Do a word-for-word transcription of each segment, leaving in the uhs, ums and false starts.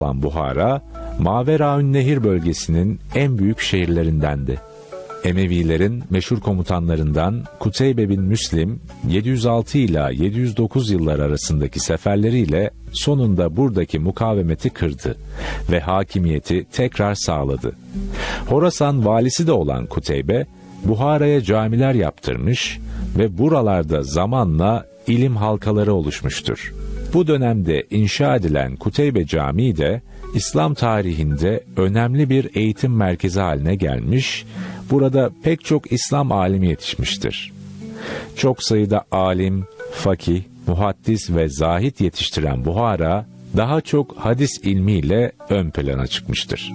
olan Buhara, Maveraünnehir bölgesinin en büyük şehirlerindendi. Emevilerin meşhur komutanlarından Kuteybe bin Müslim, yedi yüz altı ila yedi yüz dokuz yıllar arasındaki seferleriyle sonunda buradaki mukavemeti kırdı ve hakimiyeti tekrar sağladı. Horasan valisi de olan Kuteybe, Buhara'ya camiler yaptırmış ve buralarda zamanla ilim halkaları oluşmuştur. Bu dönemde inşa edilen Kuteybe Camii de İslam tarihinde önemli bir eğitim merkezi haline gelmiş, burada pek çok İslam alimi yetişmiştir. Çok sayıda alim, fakih, muhaddis ve zahit yetiştiren Buhara, daha çok hadis ilmiyle ön plana çıkmıştır.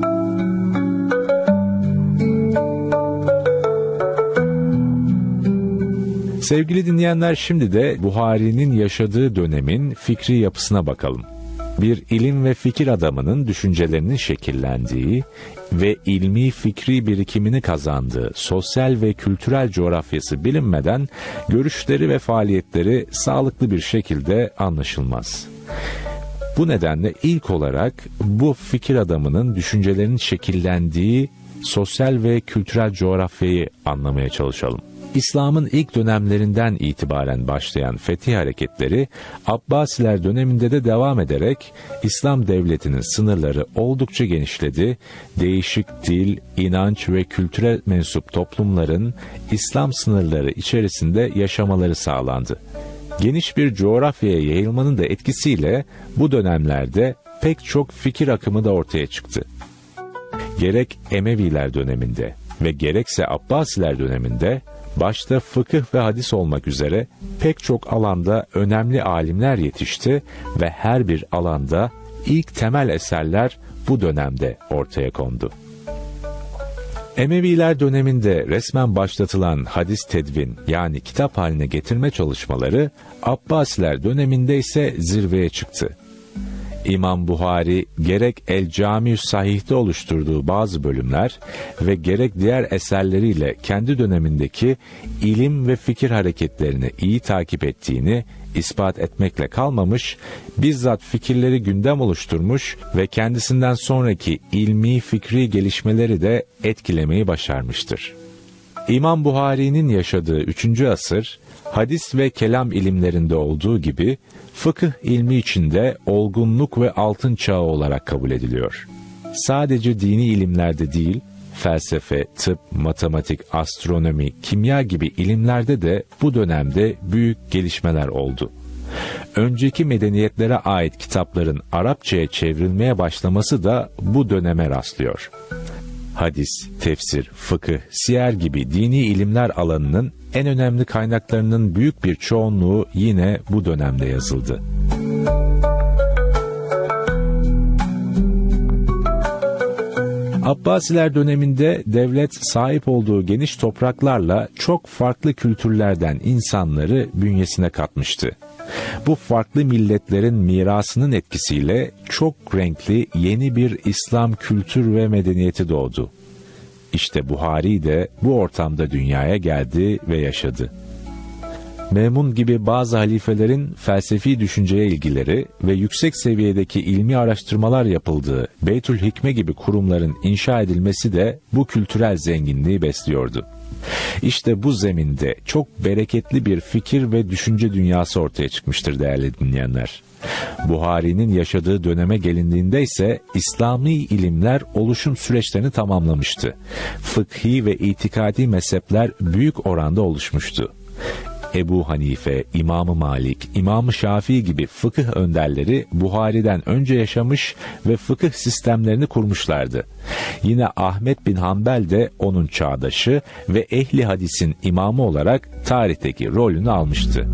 Sevgili dinleyenler, şimdi de Buhari'nin yaşadığı dönemin fikri yapısına bakalım. Bir ilim ve fikir adamının düşüncelerinin şekillendiği ve ilmi fikri birikimini kazandığı sosyal ve kültürel coğrafyası bilinmeden görüşleri ve faaliyetleri sağlıklı bir şekilde anlaşılmaz. Bu nedenle ilk olarak bu fikir adamının düşüncelerinin şekillendiği sosyal ve kültürel coğrafyayı anlamaya çalışalım. İslam'ın ilk dönemlerinden itibaren başlayan fetih hareketleri, Abbasiler döneminde de devam ederek İslam devletinin sınırları oldukça genişledi, değişik dil, inanç ve kültüre mensup toplumların İslam sınırları içerisinde yaşamaları sağlandı. Geniş bir coğrafyaya yayılmanın da etkisiyle bu dönemlerde pek çok fikir akımı da ortaya çıktı. Gerek Emeviler döneminde ve gerekse Abbasiler döneminde, başta fıkıh ve hadis olmak üzere pek çok alanda önemli alimler yetişti ve her bir alanda ilk temel eserler bu dönemde ortaya kondu. Emeviler döneminde resmen başlatılan hadis tedvin yani kitap haline getirme çalışmaları, Abbasiler döneminde ise zirveye çıktı. İmam Buhari gerek El Cami-ü Sahih'te oluşturduğu bazı bölümler ve gerek diğer eserleriyle kendi dönemindeki ilim ve fikir hareketlerini iyi takip ettiğini ispat etmekle kalmamış, bizzat fikirleri gündem oluşturmuş ve kendisinden sonraki ilmi fikri gelişmeleri de etkilemeyi başarmıştır. İmam Buhari'nin yaşadığı üçüncü asır, hadis ve kelam ilimlerinde olduğu gibi, fıkıh ilmi içinde olgunluk ve altın çağı olarak kabul ediliyor. Sadece dini ilimlerde değil, felsefe, tıp, matematik, astronomi, kimya gibi ilimlerde de bu dönemde büyük gelişmeler oldu. Önceki medeniyetlere ait kitapların Arapçaya çevrilmeye başlaması da bu döneme rastlıyor. Hadis, tefsir, fıkıh, siyer gibi dini ilimler alanının en önemli kaynaklarının büyük bir çoğunluğu yine bu dönemde yazıldı. Abbasiler döneminde devlet sahip olduğu geniş topraklarla çok farklı kültürlerden insanları bünyesine katmıştı. Bu farklı milletlerin mirasının etkisiyle çok renkli yeni bir İslam kültür ve medeniyeti doğdu. İşte Buhari de bu ortamda dünyaya geldi ve yaşadı. Memun gibi bazı halifelerin felsefi düşünceye ilgileri ve yüksek seviyedeki ilmi araştırmalar yapıldığı Beytül Hikme gibi kurumların inşa edilmesi de bu kültürel zenginliği besliyordu. İşte bu zeminde çok bereketli bir fikir ve düşünce dünyası ortaya çıkmıştır değerli dinleyenler. Buhari'nin yaşadığı döneme gelindiğinde ise İslami ilimler oluşum süreçlerini tamamlamıştı. Fıkhi ve itikadi mezhepler büyük oranda oluşmuştu. Ebu Hanife, İmam-ı Malik, İmam-ı Şafii gibi fıkıh önderleri Buhari'den önce yaşamış ve fıkıh sistemlerini kurmuşlardı. Yine Ahmet bin Hanbel de onun çağdaşı ve ehli hadisin imamı olarak tarihteki rolünü almıştı.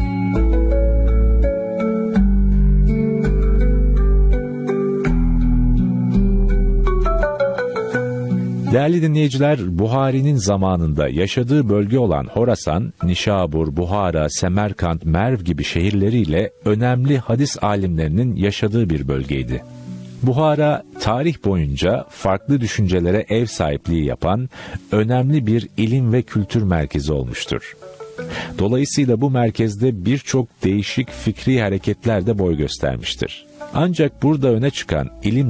Değerli dinleyiciler, Buhari'nin zamanında yaşadığı bölge olan Horasan, Nişabur, Buhara, Semerkant, Merv gibi şehirleriyle önemli hadis alimlerinin yaşadığı bir bölgeydi. Buhara, tarih boyunca farklı düşüncelere ev sahipliği yapan önemli bir ilim ve kültür merkezi olmuştur. Dolayısıyla bu merkezde birçok değişik fikri hareketler de boy göstermiştir. Ancak burada öne çıkan ilim